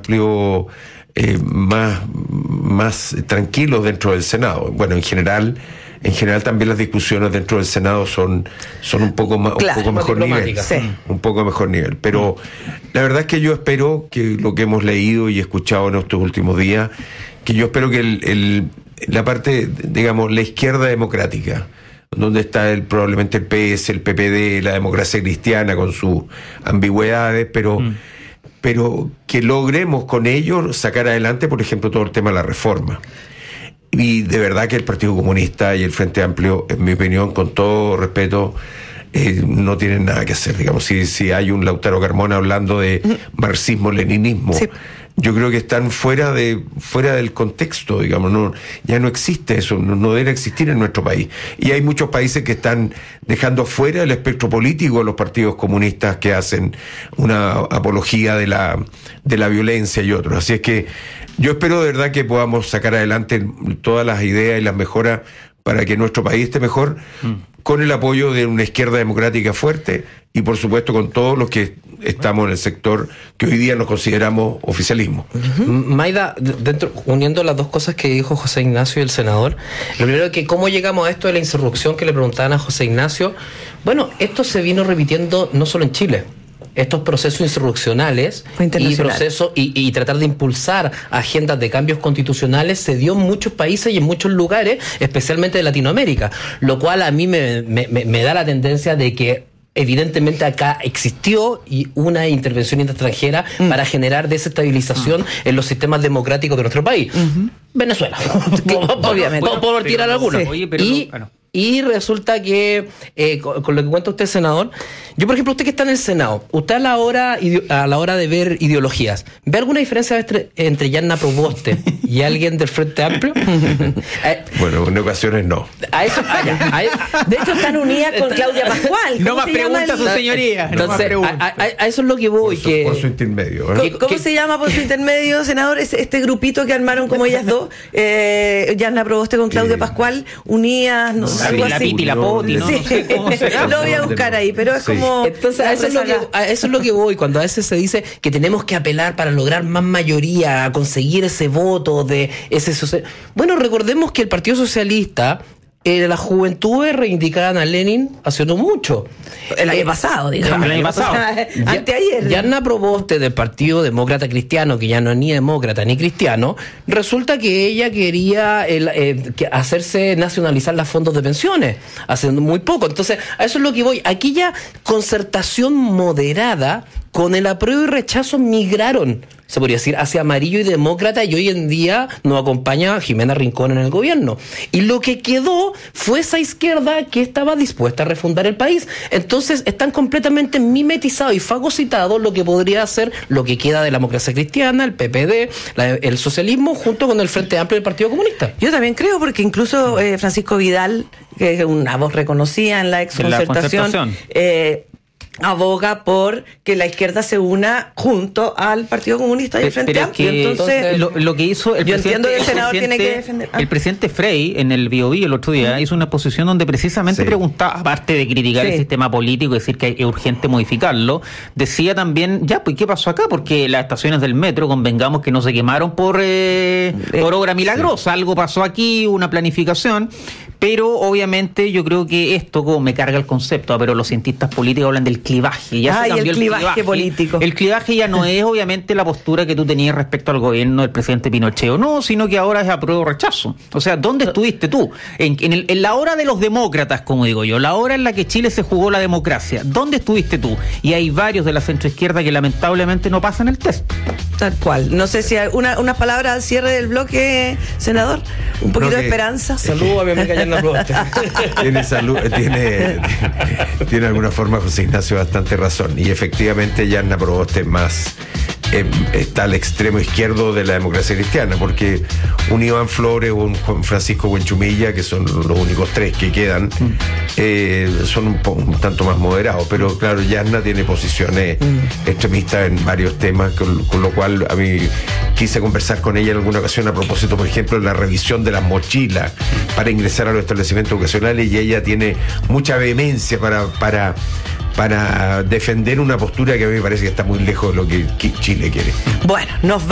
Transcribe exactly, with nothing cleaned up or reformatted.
Amplio eh, más, más tranquilos dentro del Senado. Bueno, en general... En general también las discusiones dentro del Senado son, son un poco más, claro, un poco mejor nivel, sí. un poco mejor nivel. Pero la verdad es que yo espero que lo que hemos leído y escuchado en estos últimos días, que yo espero que el, el, la parte, digamos, la izquierda democrática, donde está el, probablemente el P S, el P P D, la democracia cristiana con sus ambigüedades, pero... Mm. pero que logremos con ellos sacar adelante, por ejemplo, todo el tema de la reforma. Y de verdad que el Partido Comunista y el Frente Amplio, en mi opinión, con todo respeto, eh, no tienen nada que hacer. Digamos, si, si hay un Lautaro Carmona hablando de marxismo-leninismo, sí. Yo creo que están fuera de fuera del contexto, digamos, no, ya no existe eso, no, no debe existir en nuestro país. Y hay muchos países que están dejando fuera del espectro político a los partidos comunistas que hacen una apología de la, de la violencia y otros. Así es que yo espero de verdad que podamos sacar adelante todas las ideas y las mejoras para que nuestro país esté mejor, mm. con el apoyo de una izquierda democrática fuerte y por supuesto con todos los que estamos en el sector que hoy día nos consideramos oficialismo. Uh-huh. Maida, dentro, uniendo las dos cosas que dijo José Ignacio y el senador, lo primero es que cómo llegamos a esto de la insurrección que le preguntaban a José Ignacio. Bueno, esto se vino repitiendo no solo en Chile. Estos procesos insurreccionales y procesos y, y tratar de impulsar agendas de cambios constitucionales se dio en muchos países y en muchos lugares, especialmente de Latinoamérica, lo cual a mí me, me, me da la tendencia de que evidentemente acá existió y una intervención extranjera mm. para generar desestabilización mm. en los sistemas democráticos de nuestro país. Uh-huh. Venezuela, obviamente, por, por tirar algunos. Sí. Oye, pero y, no, bueno. Y resulta que, eh, con, con lo que cuenta usted, senador, yo, por ejemplo, usted que está en el Senado, usted a la hora a la hora de ver ideologías, ¿ve alguna diferencia entre, entre Yarna Proboste y alguien del Frente Amplio? eh, bueno, en ocasiones no. A eso, a, a, de hecho, están unidas con Claudia Pascual. No más preguntas, su señoría. Entonces, no a, a, a eso es lo que voy. Por su, que, por su intermedio. ¿eh? ¿Cómo, ¿Cómo se llama por su intermedio, senador? Es este grupito que armaron como ellas dos, eh, Yarna Proboste con Claudia sí. Pascual, unidas, no sé. Algo la así. Piti, la Poti, no, sí. no sé cómo se llama. Lo voy a buscar ahí, pero es sí. como... Entonces, a eso es, lo que, a eso es lo que voy, cuando a veces se dice que tenemos que apelar para lograr más mayoría, a conseguir ese voto de ese social... Bueno, recordemos que el Partido Socialista... Eh, las juventudes reivindicaban a Lenin hace no mucho. El año pasado, digamos. El año pasado. Anteayer. Yarna Proboste del Partido Demócrata Cristiano, que ya no es ni demócrata ni cristiano, resulta que ella quería el, eh, que hacerse nacionalizar los fondos de pensiones, haciendo muy poco. Entonces, a eso es lo que voy. Aquella concertación moderada con el apruebo y rechazo migraron, se podría decir, hacia amarillo y demócrata, y hoy en día nos acompaña Jimena Rincón en el gobierno. Y lo que quedó fue esa izquierda que estaba dispuesta a refundar el país. Entonces están completamente mimetizados y fagocitados lo que podría ser lo que queda de la democracia cristiana, el P P D, la, el socialismo, junto con el Frente Amplio del Partido Comunista. Yo también creo, porque incluso eh, Francisco Vidal, que es una voz reconocida en la exconcertación, eh, aboga por que la izquierda se una junto al Partido Comunista y el Frente Amplio. Entonces, lo, lo que hizo el yo presidente, entiendo que el senador presidente, tiene que defender. Ah. El presidente Frey en el Biobío el otro día uh-huh. hizo una posición donde precisamente sí. preguntaba, aparte de criticar sí. el sistema político y decir que es urgente modificarlo, decía también, ya, pues ¿qué pasó acá? Porque las estaciones del metro, convengamos que no se quemaron por eh, eh, por obra milagrosa, sí. algo pasó aquí, una planificación. Pero obviamente yo creo que esto, como me carga el concepto, pero los cientistas políticos hablan del clivaje. Ya Ay, se cambió el clivaje, el clivaje político. El clivaje ya no es obviamente la postura que tú tenías respecto al gobierno del presidente Pinochet o no, sino que ahora es apruebo o rechazo. O sea, ¿dónde estuviste tú? En, en, el, en la hora de los demócratas, como digo yo, la hora en la que Chile se jugó la democracia, ¿dónde estuviste tú? Y hay varios de la centroizquierda que lamentablemente no pasan el test. Tal cual. No sé si hay una, unas palabras al cierre del bloque, senador. Un poquito no, de que, esperanza. Saludos a mi amiga Yarna Proboste. Tiene salud, tiene, tiene de alguna forma José Ignacio bastante razón. Y efectivamente Yarna Proboste es más eh, está al extremo izquierdo de la democracia cristiana, porque un Iván Flores o un Juan Francisco Buenchumilla, que son los únicos tres que quedan, mm. eh, son un, po, un tanto más moderados. Pero claro, Yarna tiene posiciones mm. extremistas en varios temas, con, con lo cual a mí quise conversar con ella en alguna ocasión a propósito, por ejemplo, de la revisión de las mochilas para ingresar a los establecimientos educacionales, y ella tiene mucha vehemencia para, para, para defender una postura que a mí me parece que está muy lejos de lo que Chile quiere. Bueno, nos